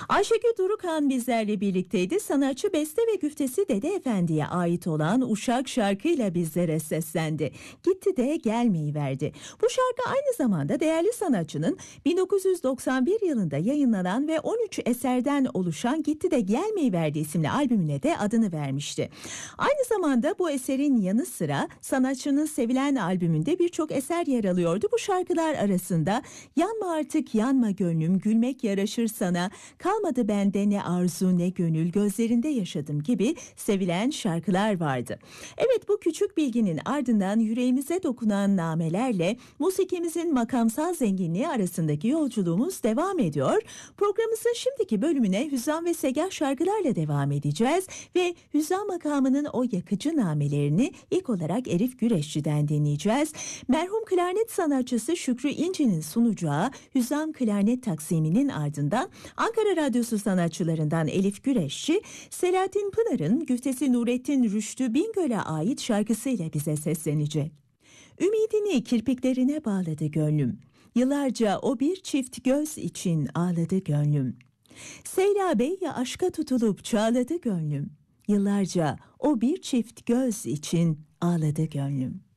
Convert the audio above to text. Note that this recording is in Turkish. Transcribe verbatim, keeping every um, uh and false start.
Ayşegül Durukan bizlerle birlikteydi. Sanatçı beste ve güftesi Dede Efendi'ye ait olan Uşak şarkıyla bizlere seslendi. Gitti de gelmeyi verdi. Bu şarkı aynı zamanda değerli sanatçının bin dokuz yüz doksan bir yılında yayınlanan ve on üç eserden oluşan Gitti de Gelmeyi Verdi isimli albümüne de adını vermişti. Aynı zamanda bu eserin yanı sıra sanatçının sevilen albümünde birçok eser yer alıyordu. Bu şarkılar arasında Yanma Artık Yanma Gönlüm, Gülmek Yaraşır Sana, Kalmadı Bende Ne Arzu Ne Gönül, Gözlerinde Yaşadım gibi sevilen şarkılar vardı. Evet, bu küçük bilginin ardından yüreğimize dokunan namelerle musikimizin makamsal zenginliği arasındaki yolculuğumuz devam ediyor. Programımızın şimdiki bölümüne Hüzzam ve Segah şarkılarla devam edeceğiz ve Hüzzam makamının o yakıcı namelerini ilk olarak Elif Güreşçi'den dinleyeceğiz. Merhum klarnet sanatçısı Şükrü İnci'nin sunacağı Hüzzam klarnet taksiminin ardından Ankara Radyosu sanatçılarından Elif Güreşçi, Selahattin Pınar'ın güftesi Nurettin Rüştü Bingöl'e ait şarkısıyla bize seslenecek. Ümidini kirpiklerine bağladı gönlüm. Yıllarca o bir çift göz için ağladı gönlüm. Seyla Bey ya aşka tutulup çağladı gönlüm. Yıllarca o bir çift göz için ağladı gönlüm.